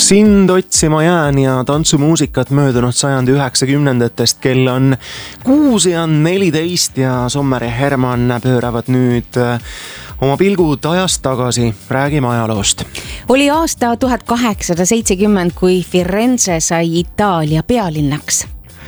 Sind otsima jään ja tantsumuusikat möödunud sajandi 90-ndatest, kell on 6:14 ja Sommer ja Herman pööravad nüüd oma pilgud ajast tagasi. Räägime ajaloost. Oli aasta 1870, kui Firenze sai Itaalia pealinnaks.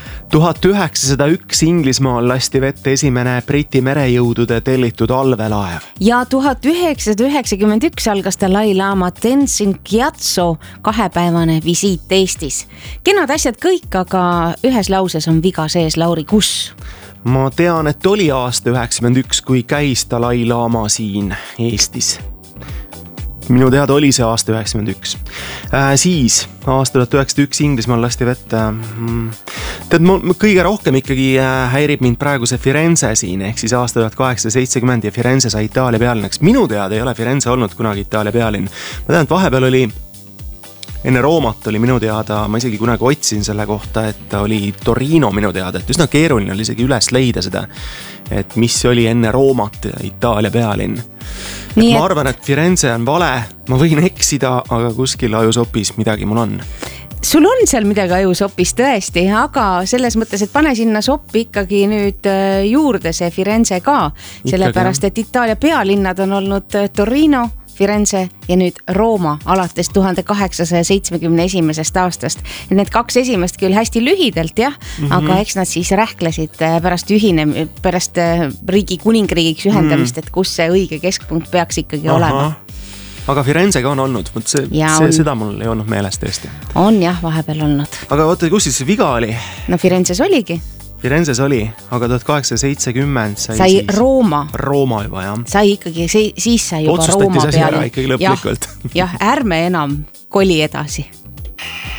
1901 Inglismaal lasti vette esimene Briti merejõudude tellitud allveelaev. Ja 1991 algas Dalai Lama Tenzin Gyatso kahepäevane visiit Eestis. Kenad asjad kõik, aga ühes lauses on viga sees, Lauri, kus? Ma tean, et oli aasta 91, kui käis Dalai Lama siin Eestis. Minu teada oli see aasta 91. Siis aasta 1901 Inglismaal lasti vette. Tead, kõige rohkem ikkagi häirib mind praegu see Firenze siin, ehk siis aasta 1870 ja Firenze sai Itaalia pealinnaks. Minu teada ei ole Firenze olnud kunagi Itaalia pealinn. Ma tean, et vahepeal oli, enne Roomat oli minu teada, ma isegi kunagi otsin selle kohta, et oli Torino minu teada, et üsna keeruline oli isegi üles leida seda, et mis oli enne Roomat Itaalia pealinn. Ma arvan, et Firenze on vale, ma võin eksida, aga kuskil ajusopis midagi mul on. Sul on seal midagi ajusopis tõesti, aga selles mõttes, et pane sinna soppi ikkagi nüüd juurde see Firenze ka, sellepärast, et Itaalia pealinnad on olnud Torino, Firenze ja nüüd Rooma alates 1871. aastast. Need kaks esimest küll hästi lühidalt, jah, aga eks nad siis rähklesid pärast riigi kuningriigiks ühendamist, et kus see õige keskpunkt peaks ikkagi olema. Aga Firenze ka on olnud, seda mul ei olnud meeles tõesti. On jah, vahepeal olnud. Aga oota, kus siis viga oli? No Firenzes oligi. Firenzes oli, aga 1870 sai Rooma. Rooma juba, jah. Sai ikkagi, siis sai juba Rooma peale. Otsustati see ära ikkagi lõplikult. Jah, ärme enam koli edasi.